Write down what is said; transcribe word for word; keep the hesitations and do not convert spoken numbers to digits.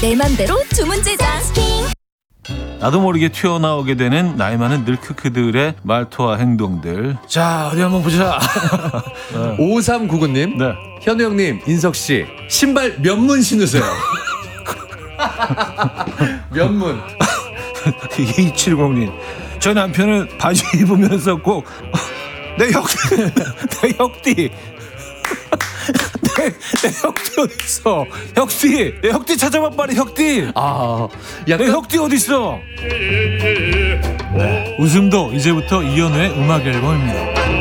내 맘대로 주문 제작. 나도 모르게 튀어나오게 되는 나이 많은 늙크크들의 말투와 행동들. 자, 어디 한번 보자. 오삼구구 님. 네. 현우 형님, 인석 씨, 신발 몇 문 신으세요? 몇 문? 이칠공 님. 저 남편은 바지 입으면서 꼭 내 혁, 내 혁띠. 내, 내 혁띠 어딨어? 혁띠! 내 혁띠 찾아봐, 빨리, 혁띠! 아, 내 약간 혁띠 어딨어? 네. 웃음도 이제부터 이현우의 음악 앨범입니다.